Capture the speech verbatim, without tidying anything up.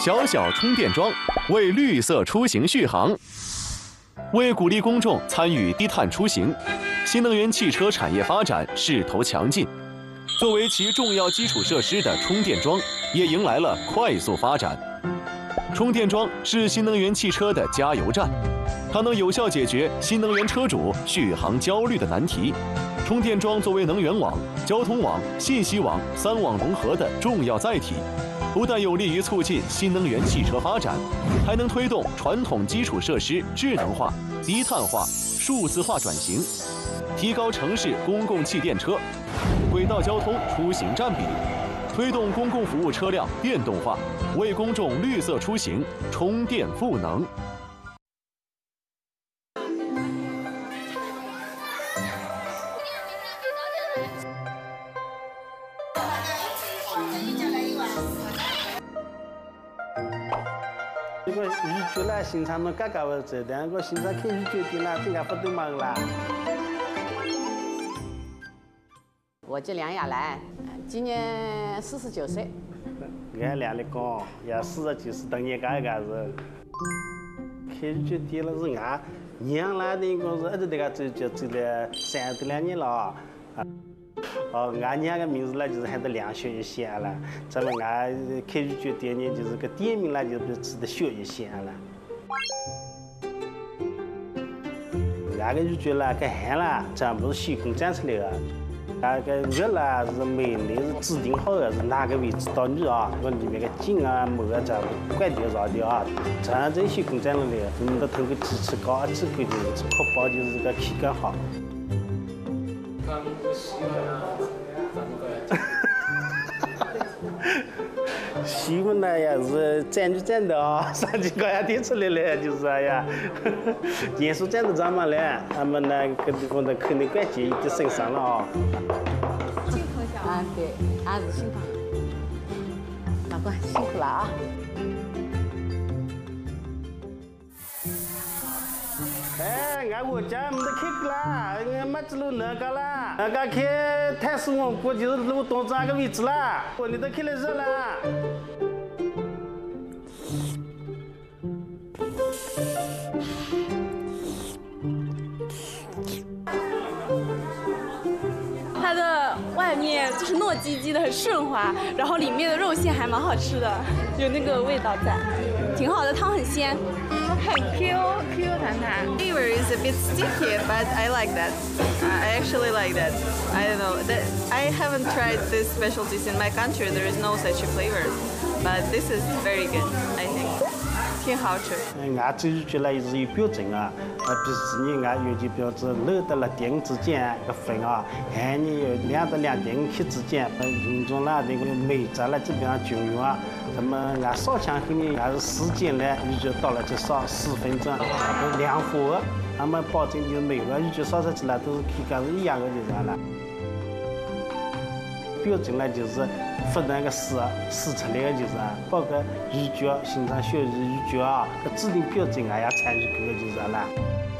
小小充电桩为绿色出行续航。为鼓励公众参与低碳出行，新能源汽车产业发展势头强劲。作为其重要基础设施的充电桩，也迎来了快速发展。充电桩是新能源汽车的加油站，它能有效解决新能源车主续航焦虑的难题。充电桩作为能源网、交通网、信息网三网融合的重要载体，不但有利于促进新能源汽车发展，还能推动传统基础设施智能化、低碳化、数字化转型，提高城市公共气电车、轨道交通出行占比，推动公共服务车辆电动化，为公众绿色出行充电赋能。 如果预决啦，现场侬家家会做，但我现场开预决定啦，这个不都忙啦。 我叫梁亚兰，今年四十九岁。 俺俩的讲，也四十九岁当年干干是。开预决定了是俺娘啦的，讲是一直在个走走走了三十多两年了啊。哦，俺娘的名字呢，就是喊得梁小一线了。咱们俺开预决定呢，就是个店名呢，就是吃的小一线了。俺个预决啦，个喊啦，全部是手工站出来的。俺个肉啦是每年是指定好的，是哪个位置到你啊？我里面个筋啊、膜啊，全部管掉啥的啊，全这手工站出来的。我们都通过机器搞，这个就是确保就是个体感好。新闻呢也是站就站的啊，上去高压电出来了，就是哎呀，严肃站的站嘛了，他们那个地方的肯定关键一点身上了啊。 啊，对，俺是新房，老公辛苦了啊。 哎，俺我家没得开过啦，俺没知路那个啦，那个开太师王国就是路东这个位置啦，我你都开了热啦。 它的外面就是糯叽叽的，很顺滑，然后里面的肉馅还蛮好吃的，有那个味道在，挺好的，汤很鲜。很 Q Q 弹弹 Flavor is a bit sticky, but I like that. I actually like that. I don't know. That, I haven't tried these specialties in my country. There is no such a flavor, but this is very good. I think. 挺好吃。 俺这就觉得是有标准啊，呃，比如呢，俺有些标志六到六点之间个分啊，还呢有两到两点七之间，呃，运动啦那个美则啦基本上均匀啊。那么俺烧枪后面俺是时间呢，预计到了就烧十分钟，都两火，那么保证就是每个预计烧出去了都是口感是一样的就完了。标准呢就是不那个试试出来的就是啊，包括预决、现场小鱼预决啊，个制定标准俺也参与过就是了。